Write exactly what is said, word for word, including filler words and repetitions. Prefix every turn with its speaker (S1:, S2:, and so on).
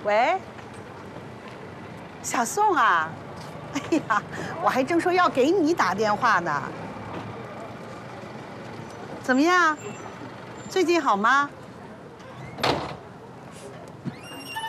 S1: 喂，小宋啊，哎呀，我还正说要给你打电话呢。怎么样？最近好吗？